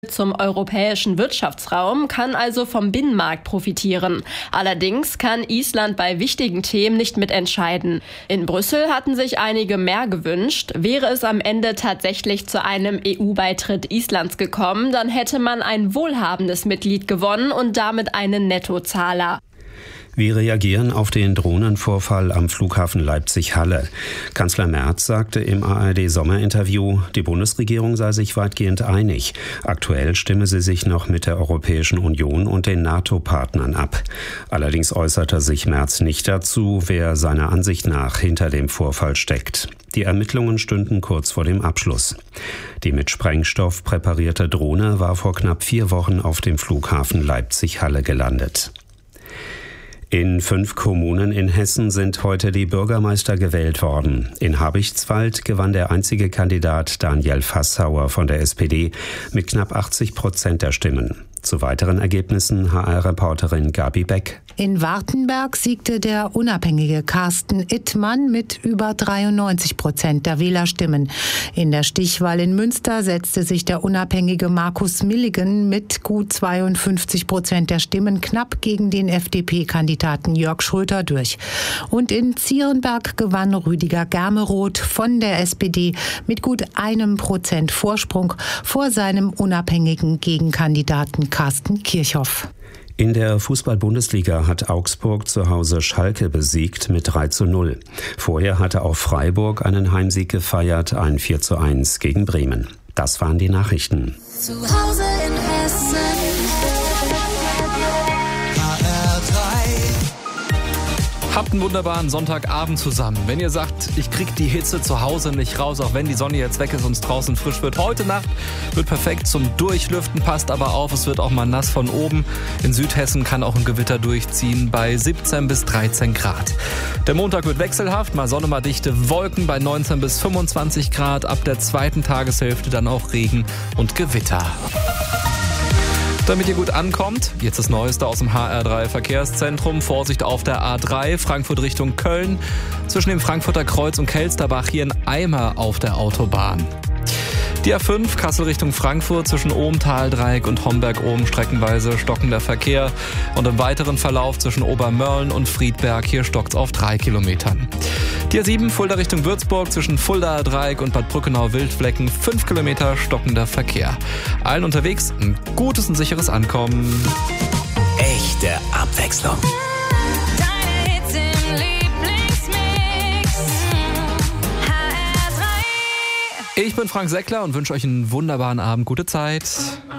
zum europäischen Wirtschaftsraum, kann also vom Binnenmarkt profitieren. Allerdings kann Island bei wichtigen Themen nicht mitentscheiden. In Brüssel hatten sich einige mehr gewünscht. Wäre es am Ende tatsächlich zu einem EU-Beitritt Islands gekommen, dann hätte man ein wohlhabendes Mitglied gewonnen und damit einen Nettozahler. Wir reagieren auf den Drohnenvorfall am Flughafen Leipzig-Halle. Kanzler Merz sagte im ARD-Sommerinterview, die Bundesregierung sei sich weitgehend einig. Aktuell stimme sie sich noch mit der Europäischen Union und den NATO-Partnern ab. Allerdings äußerte sich Merz nicht dazu, wer seiner Ansicht nach hinter dem Vorfall steckt. Die Ermittlungen stünden kurz vor dem Abschluss. Die mit Sprengstoff präparierte Drohne war vor knapp 4 Wochen auf dem Flughafen Leipzig-Halle gelandet. In 5 Kommunen in Hessen sind heute die Bürgermeister gewählt worden. In Habichtswald gewann der einzige Kandidat Daniel Fassauer von der SPD mit knapp 80% der Stimmen. Zu weiteren Ergebnissen HR-Reporterin Gabi Beck. In Wartenberg siegte der unabhängige Carsten Ittmann mit über 93% der Wählerstimmen. In der Stichwahl in Münster setzte sich der unabhängige Markus Milligen mit gut 52% der Stimmen knapp gegen den FDP-Kandidaten Jörg Schröter durch. Und in Zierenberg gewann Rüdiger Germeroth von der SPD mit gut 1% Vorsprung vor seinem unabhängigen Gegenkandidaten Carsten Kirchhoff. In der Fußball-Bundesliga hat Augsburg zu Hause Schalke besiegt mit 3:0. Vorher hatte auch Freiburg einen Heimsieg gefeiert, ein 4:1 gegen Bremen. Das waren die Nachrichten. Zu Hause in Hessen. Habt einen wunderbaren Sonntagabend zusammen. Wenn ihr sagt, ich krieg die Hitze zu Hause nicht raus, auch wenn die Sonne jetzt weg ist und es draußen frisch wird. Heute Nacht wird perfekt zum Durchlüften, passt aber auf, es wird auch mal nass von oben. In Südhessen kann auch ein Gewitter durchziehen bei 17 bis 13 Grad. Der Montag wird wechselhaft, mal Sonne, mal dichte Wolken bei 19 bis 25 Grad. Ab der zweiten Tageshälfte dann auch Regen und Gewitter. Damit ihr gut ankommt, jetzt das Neueste aus dem HR3 Verkehrszentrum. Vorsicht auf der A3, Frankfurt Richtung Köln. Zwischen dem Frankfurter Kreuz und Kelsterbach hier ein Eimer auf der Autobahn. Die A5, Kassel Richtung Frankfurt, zwischen Ohmtal-Dreieck und Homberg-Ohm streckenweise stockender Verkehr. Und im weiteren Verlauf zwischen Obermörlen und Friedberg, hier stockt's auf 3 Kilometern. Die A7, Fulda Richtung Würzburg, zwischen Fulda-Dreieck und Bad Brückenau-Wildflecken, 5 Kilometer stockender Verkehr. Allen unterwegs ein gutes und sicheres Ankommen. Echte Abwechslung. Ich bin Frank Seckler und wünsche euch einen wunderbaren Abend. Gute Zeit.